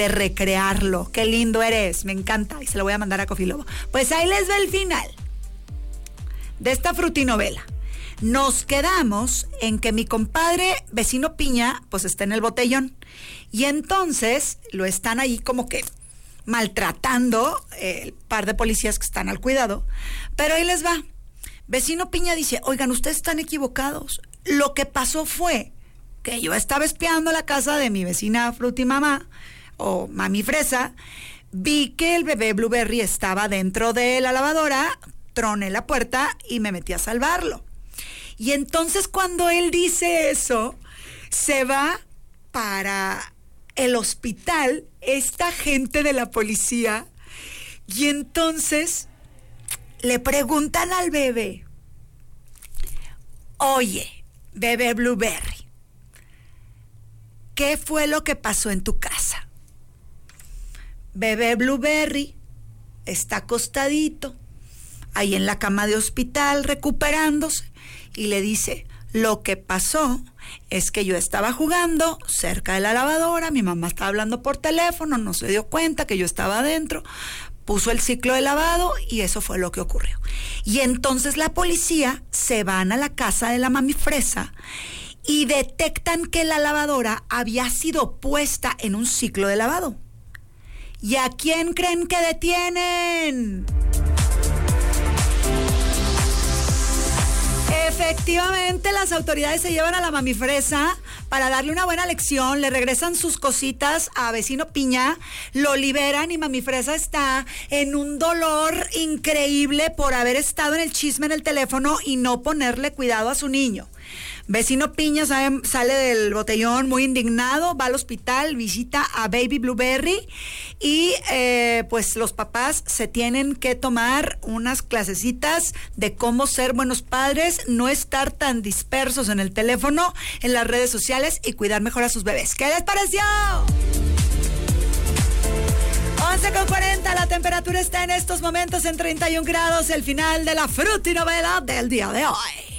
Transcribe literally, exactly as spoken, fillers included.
de recrearlo. Qué lindo eres, me encanta, y se lo voy a mandar a Coffee Lobo. Pues ahí les va el final de esta frutinovela. Nos quedamos en que mi compadre vecino Piña pues está en el botellón, y entonces lo están ahí como que maltratando eh, el par de policías que están al cuidado. Pero ahí les va. Vecino Piña dice: oigan, ustedes están equivocados. Lo que pasó fue que yo estaba espiando la casa de mi vecina Frutimamá o Mami Fresa, vi que el bebé Blueberry estaba dentro de la lavadora, troné la puerta y me metí a salvarlo. Y entonces cuando él dice eso, se va para el hospital esta gente de la policía, y entonces le preguntan al bebé: oye, bebé Blueberry, ¿qué fue lo que pasó en tu casa? Bebé Blueberry está acostadito ahí en la cama de hospital recuperándose, y le dice: lo que pasó es que yo estaba jugando cerca de la lavadora, mi mamá estaba hablando por teléfono, no se dio cuenta que yo estaba adentro, puso el ciclo de lavado y eso fue lo que ocurrió. Y entonces la policía se van a la casa de la Mami Fresa y detectan que la lavadora había sido puesta en un ciclo de lavado. ¿Y a quién creen que detienen? Efectivamente, las autoridades se llevan a la Mami Fresa para darle una buena lección, le regresan sus cositas a vecino Piña, lo liberan, y Mami Fresa está en un dolor increíble por haber estado en el chisme en el teléfono y no ponerle cuidado a su niño. Vecino Piña sale, sale del botellón muy indignado, va al hospital, visita a Baby Blueberry, y eh, pues los papás se tienen que tomar unas clasecitas de cómo ser buenos padres, no estar tan dispersos en el teléfono, en las redes sociales, y cuidar mejor a sus bebés. ¿Qué les pareció? once con cuarenta, la temperatura está en estos momentos en treinta y un grados, el final de la frutinovela del día de hoy.